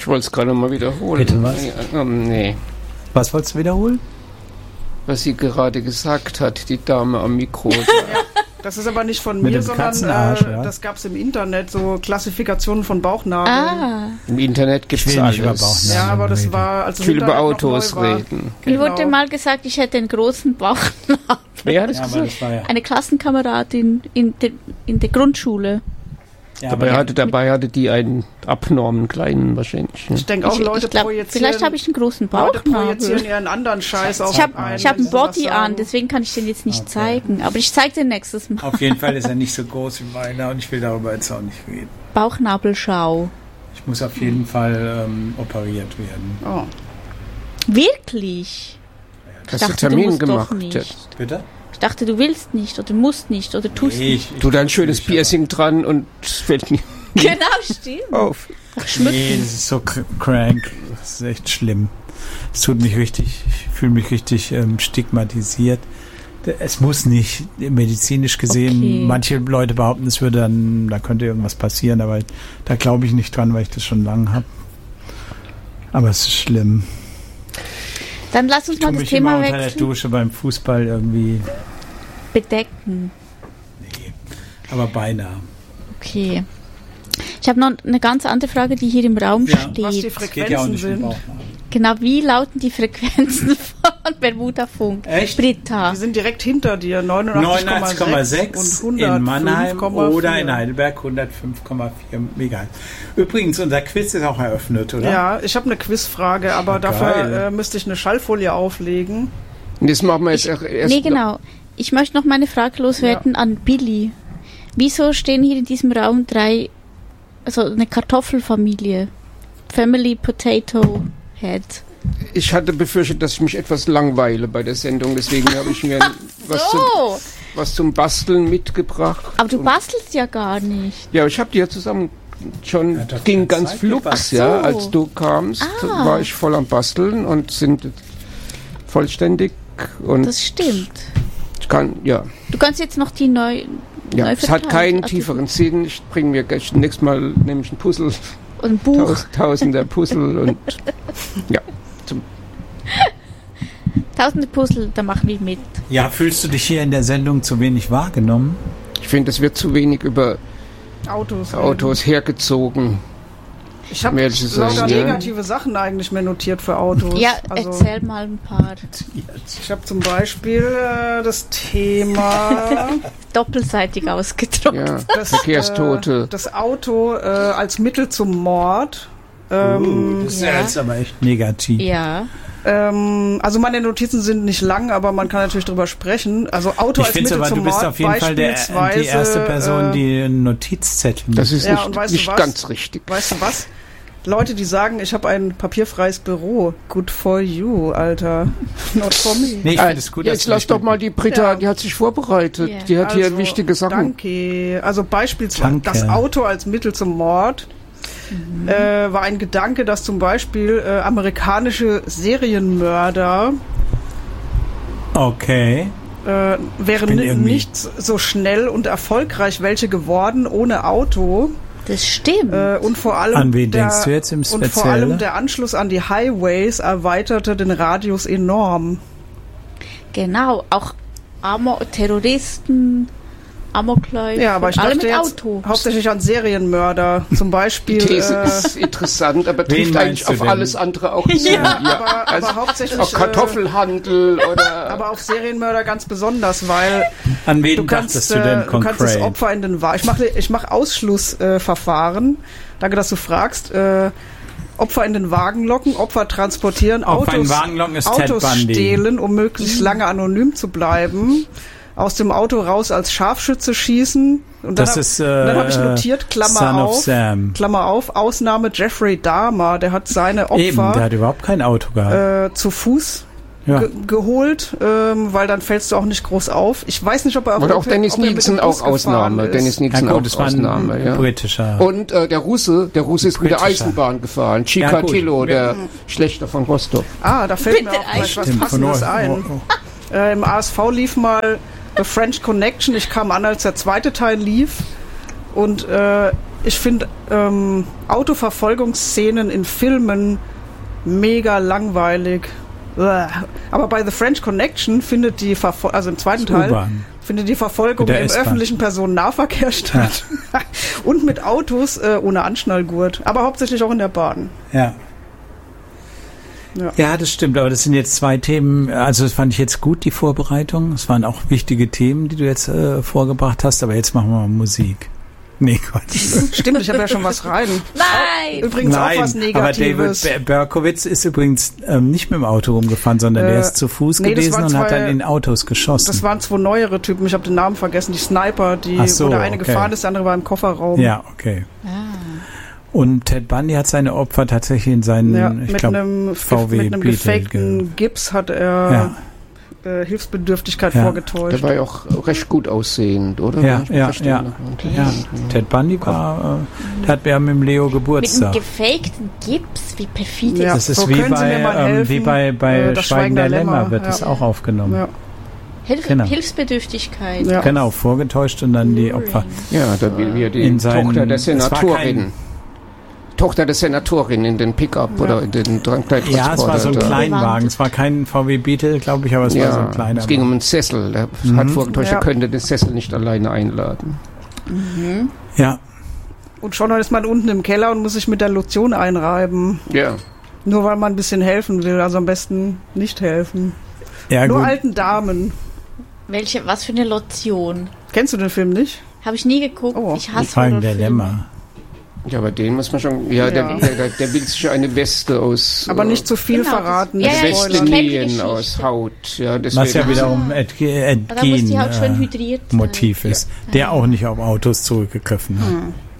Ich wollte es gerade mal wiederholen. Bitte was? Nee. Was wolltest du wiederholen? Was sie gerade gesagt hat, die Dame am Mikro. Das ist aber nicht von Mit mir, dem sondern Katzenarsch, ja. das gab es im Internet, so Klassifikationen von Bauchnabeln. Im Internet gibt es will nicht über alles. Bauchnabeln. Ja, aber das war, als Ich will über Internet noch Autos neu war. reden. Mir Genau. wurde mal gesagt, ich hätte einen großen Bauchnabel. Wer hat das Ja, aber gesagt? das war ja. Eine Klassenkameradin in der Grundschule. Ja, Dabei hatte die einen abnormen kleinen wahrscheinlich. Ich denke auch, Leute ich glaub, projizieren. vielleicht habe ich einen großen Leute Bauchnabel. projizieren ihren anderen Scheiß auf Ich habe einen, hab wenn ein sie sowas Body sagen. an, deswegen kann ich den jetzt nicht zeigen. Aber ich zeige den nächstes Mal. auf jeden Fall ist er nicht so groß wie meiner und ich will darüber jetzt auch nicht reden. Bauchnabelschau. Ich muss auf jeden Fall operiert werden. Oh. Wirklich? Hast du dachte, du Termin musst doch gemacht nicht. jetzt? Bitte? Ich dachte, du willst nicht oder musst nicht oder tust nicht. Du da ein schönes Piercing dran und es fällt nicht Genau, stimmt. auf. Schmücken. Nee, das ist so crank. Das ist echt schlimm. Es tut mich richtig, ich fühle mich richtig stigmatisiert. Es muss nicht medizinisch gesehen, Okay. manche Leute behaupten, es würde dann, da könnte irgendwas passieren, aber da glaube ich nicht dran, weil ich das schon lange habe. Aber es ist schlimm. Dann lass uns Ich tue mal das mich Thema immer unter der wechseln. Dusche beim Fußball irgendwie, Bedecken. aber beinahe. Okay. Ich habe noch eine ganz andere Frage, die hier im Raum Ja. steht. Was die Das geht ja auch Frequenzen nicht im sind. Bauchnabel. Genau, wie lauten die Frequenzen von Bermuda Funk? Echt? Britta. Die sind direkt hinter dir, 89,6 99,6 und in Mannheim 105,4. oder in Heidelberg 105,4 MHz. Übrigens, unser Quiz ist auch eröffnet, oder? Ja, ich habe eine Quizfrage, aber Ja, dafür geil. müsste ich eine Schallfolie auflegen. Und das machen wir jetzt erst. Nee, genau. Ich möchte noch meine Frage loswerden an Billy. Wieso stehen hier in diesem Raum also eine Kartoffelfamilie? Family Potato Head. Ich hatte befürchtet, dass ich mich etwas langweile bei der Sendung, deswegen habe ich mir was zum Basteln mitgebracht. Aber du bastelst ja gar nicht. Ja, ich habe die ja zusammen schon, Ja, doch, ging keine ganz Zeit flugs, gebastelt. ja, Ach so. als du kamst, Ah. war ich voll am Basteln und sind vollständig und Das stimmt. ich kann, ja, Du kannst jetzt noch die neu es hat verteilen. keinen Also, tieferen Sinn, ich bringe mir gleich nächstes Mal nämlich ein Puzzle, Und ein Buch. tausender Puzzle und ja, Tausende Puzzle, da machen wir mit. Ja, fühlst du dich hier in der Sendung zu wenig wahrgenommen? ich finde, es wird zu wenig über Autos hergezogen. Ich habe Mehr zu sagen, lauter ja. negative Sachen eigentlich mehr notiert für Autos. Ja, also, erzähl mal ein paar. ich habe zum Beispiel das Thema Doppelseitig ausgedruckt. Ja, das, Verkehrstote. das Auto als Mittel zum Mord. Das ist Ja. jetzt aber echt negativ. Ja. Also meine Notizen sind nicht lang, aber man kann natürlich drüber sprechen. Also Auto Ich als finde Mittel aber, zum du bist Mord auf jeden Fall die erste Person, die einen Notizzettel Das ist Ja, und weißt du nicht was? ganz richtig. Weißt du was? Leute, die sagen, ich habe ein papierfreies Büro. Good for you, Alter. Not for me. Nee, ich finde es gut, dass Jetzt du lass nicht doch mit- mal die Britta, Ja. die hat sich vorbereitet. Ja. Die hat hier Also, wichtige Sachen. Danke. Also beispielsweise Danke. das Auto als Mittel zum Mord war ein Gedanke, dass zum Beispiel amerikanische Serienmörder Okay. wären bin irgendwie- nicht so schnell und erfolgreich welche geworden ohne Auto. Das stimmt. Und vor allem An wen denkst du jetzt im Und vor Speziellen? allem der Anschluss an die Highways erweiterte den Radius enorm. Genau. Auch Terroristen, Amokläufer. Ja, aber ich alle dachte mit jetzt Auto. hauptsächlich an Serienmörder. Zum Beispiel. Die These ist interessant, aber Wen trifft meinst eigentlich du auf denn? alles andere auch zu. ja, aber Also hauptsächlich. auch Kartoffelhandel oder. Aber auf Serienmörder ganz besonders, weil An wen du kannst, dachtest du denn du kannst das konkret? Opfer in den Wagen. Ich mach Ausschlussverfahren. Danke, dass du fragst. Opfer in den Wagen locken, Opfer transportieren, Opfer in den Wagen locken ist Ted Autos Bundy. stehlen, um möglichst lange anonym zu bleiben. Aus dem Auto raus als Scharfschütze schießen. Und Das dann, ist dann habe ich notiert, Son of Sam. Klammer auf, Ausnahme Jeffrey Dahmer, der hat seine Eben, der Opfer hat überhaupt kein Auto gehabt. zu Fuß Ja. geholt, weil dann fällst du auch nicht groß auf. Ich weiß nicht, ob er Oder auch Dennis ob er mit Nielsen dem Bus auch Ausnahme. gefahren ist. Dennis Nielsen Ja, auch gut, das war Ausnahme, ein ja. britischer. Und der Russe ist mit der Britischer. Eisenbahn gefahren. Chikatilo, Ja, der Schlechter von Rostock. Ah, da fällt mir Bitte auch gleich was Stimmt, von Passendes euch. ein. Im ASV lief mal The French Connection. Ich kam an, als der zweite Teil lief. Und Ich finde Autoverfolgungsszenen in Filmen mega langweilig. Aber bei The French Connection findet die also im zweiten Teil findet die Verfolgung im öffentlichen Personennahverkehr statt. Ja. Und mit Autos ohne Anschnallgurt. Aber hauptsächlich auch in der Bahn. Ja. Ja, das stimmt, aber das sind jetzt 2 Themen, also das fand ich jetzt gut, die Vorbereitung. Es waren auch wichtige Themen, die du jetzt vorgebracht hast, aber jetzt machen wir mal Musik. Nee, Gott. Stimmt, ich habe ja schon was rein. Nein! Übrigens auch was Negatives. Aber David Berkowitz ist übrigens nicht mit dem Auto rumgefahren, sondern der ist zu Fuß gewesen und hat dann in Autos geschossen. Das waren 2 neuere Typen, ich habe den Namen vergessen, die Sniper, wo der eine gefahren ist, der andere war im Kofferraum. Ja, okay. Und Ted Bundy hat seine Opfer tatsächlich in seinen, ich glaube, VW mit einem gefakten Gips hat er Hilfsbedürftigkeit vorgetäuscht. Der war ja auch recht gut aussehend, oder? Ja. Ted Bundy war, der hat ja mit dem Leo Geburtstag. Mit einem gefakten Gips? Wie perfide das ist wie bei Schweigen der Lämmer wird das auch aufgenommen. Ja. Hilfsbedürftigkeit. Ja. Genau, vorgetäuscht und dann die Opfer. Ja, da will wir die Tochter der Senatorin in den Pickup oder in den Kleintransporter. Ja, es war so ein Kleinwagen. Es war kein VW Beetle, glaube ich, aber es war so ein kleiner. Es ging um einen Sessel. Der hat vorgetäuscht, er könnte den Sessel nicht alleine einladen. Mhm. Ja. Und schon ist man unten im Keller und muss sich mit der Lotion einreiben. Ja. Nur weil man ein bisschen helfen will. Also am besten nicht helfen. Ja, nur gut. Alten Damen. Was für eine Lotion? Kennst du den Film nicht? Habe ich nie geguckt. Oh. Ich hasse Schweigen der Lämmer. Ja, aber den muss man schon... Ja, der will sich eine Weste aus... Aber nicht zu viel verraten. Eine Weste nähen aus Haut. Ja, was ja wiederum Edgin Motiv ist. Ja. Der auch nicht auf Autos zurückgegriffen hat.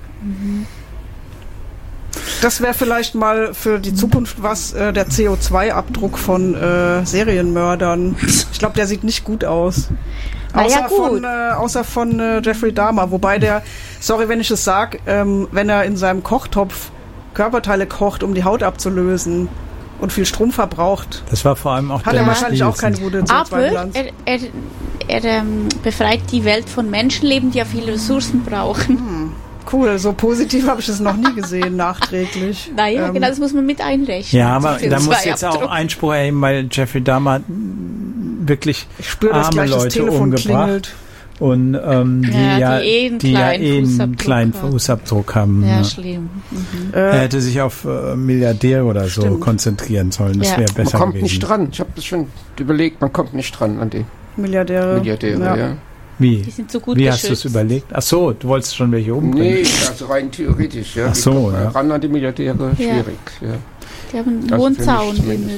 Das wäre vielleicht mal für die Zukunft was, der CO2-Abdruck von Serienmördern. Ich glaube, der sieht nicht gut aus. Außer von Jeffrey Dahmer. Wobei der, sorry, wenn ich es sage, wenn er in seinem Kochtopf Körperteile kocht, um die Haut abzulösen und viel Strom verbraucht. Das war vor allem auch hat er wahrscheinlich auch keine gute CO2-Bilanz. Aber er befreit die Welt von Menschenleben, die ja viele Ressourcen brauchen. Cool, so positiv habe ich es noch nie gesehen, nachträglich. Naja, genau, das muss man mit einrechnen. Ja, aber da muss jetzt auch Einspruch erheben, weil Jeffrey Dahmer wirklich arme Leute umgebracht und die einen kleinen Fußabdruck haben. Ja, schlimm. Er hätte sich auf Milliardäre oder so konzentrieren sollen. Das wäre besser gewesen. Man kommt nicht dran. Ich habe das schon überlegt, man kommt nicht dran an die Milliardäre, ja. Wie? Die sind so gut Wie geschützt. Hast du es überlegt? Ach so, du wolltest schon welche umbringen? Nee, also rein theoretisch. Ja. Ach so, ja. Ran an die Milliardäre, schwierig. Ja. Die haben einen hohen Zaun.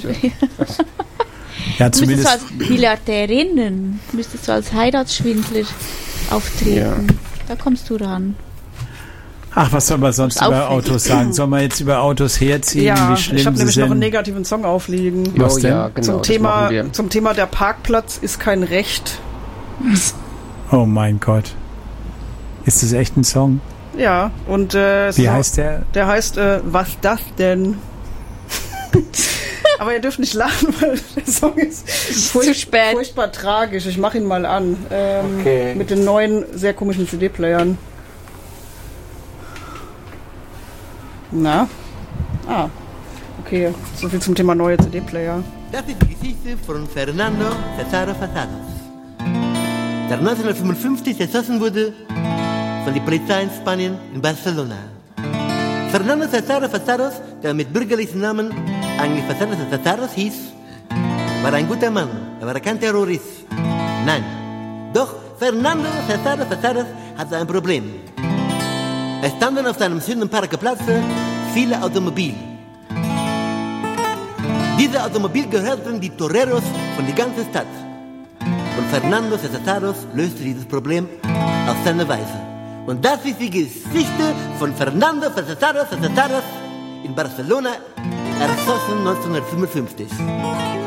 Ja, zumindest. Müsstest du als Milliardärinnen, müsstest du als Heiratsschwindler auftreten. Ja. Da kommst du ran. Ach, was soll man sonst über Autos sagen? Soll man jetzt über Autos herziehen? Ja, wie schlimm ich habe nämlich sind? noch einen negativen Song aufliegen. Was denn? Ja, genau, zum Thema der Parkplatz ist kein Recht. Oh mein Gott. Ist das echt ein Song? Ja, und wie heißt der? Der heißt Was das denn? Aber ihr dürft nicht lachen, weil der Song ist furchtbar tragisch. Ich mache ihn mal an. Mit den neuen, sehr komischen CD-Playern. Na? Okay. So viel zum Thema neue CD-Player. Das ist die Geschichte von Fernando Cesaro Fazados, der 1955 erschossen wurde von der Polizei in Spanien in Barcelona. Fernando Cesaro Fazados, der mit bürgerlichen Namen eigentlich Fernando Fazados hieß, war ein guter Mann, er war kein Terrorist. Nein, doch Fernando Cesaro Fazados hatte ein Problem. Es standen auf seinem schönen Parkplatz viele Automobile. Diese Automobile gehörten die Toreros von der ganzen Stadt. Und Fernando Cesaro löste dieses Problem auf seine Weise. Und das ist die Geschichte von Fernando Cesaro in Barcelona, erschossen 1955.